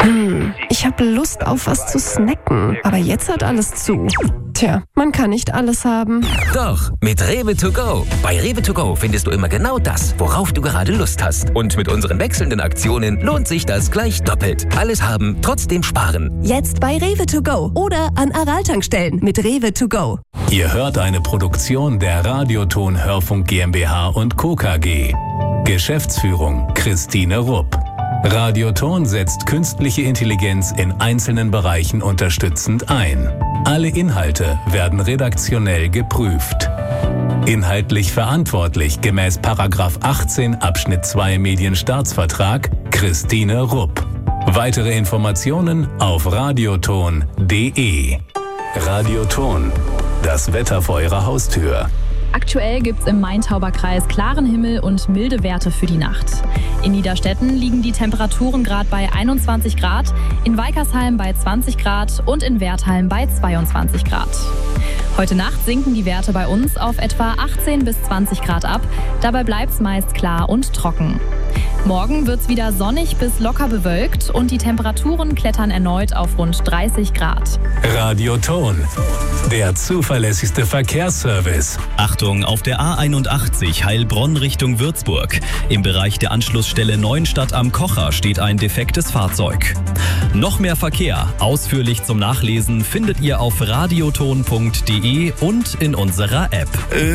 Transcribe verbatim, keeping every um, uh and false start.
Ich habe Lust auf was zu snacken, aber jetzt hat alles zu. Tja, man kann nicht alles haben. Doch, mit Rewe to go. Bei Rewe to go findest du immer genau das, worauf du gerade Lust hast. Und mit unseren wechselnden Aktionen lohnt sich das gleich doppelt. Alles haben, trotzdem sparen. Jetzt bei Rewe to go oder an Aral-Tankstellen mit Rewe to go. Ihr hört eine Produktion der Radioton Hörfunk GmbH und Co. K G. Geschäftsführung Christine Rupp. Radioton setzt künstliche Intelligenz in einzelnen Bereichen unterstützend ein. Alle Inhalte werden redaktionell geprüft. Inhaltlich verantwortlich gemäß Paragraph achtzehn Abschnitt zwei Medienstaatsvertrag Christine Rupp. Weitere Informationen auf radioton punkt de. Radioton, das Wetter vor Ihrer Haustür. Aktuell gibt es im Main-Tauber-Kreis klaren Himmel und milde Werte für die Nacht. In Niederstetten liegen die Temperaturen gerade bei einundzwanzig Grad, in Weikersheim bei zwanzig Grad und in Wertheim bei zweiundzwanzig Grad. Heute Nacht sinken die Werte bei uns auf etwa achtzehn bis zwanzig Grad ab. Dabei bleibt es meist klar und trocken. Morgen wird es wieder sonnig bis locker bewölkt und die Temperaturen klettern erneut auf rund dreißig Grad. Radioton, der zuverlässigste Verkehrsservice. Achtung, auf der A einundachtzig Heilbronn Richtung Würzburg. Im Bereich der Anschlussstelle Neuenstadt am Kocher steht ein defektes Fahrzeug. Noch mehr Verkehr, ausführlich zum Nachlesen, findet ihr auf radioton punkt de und in unserer App.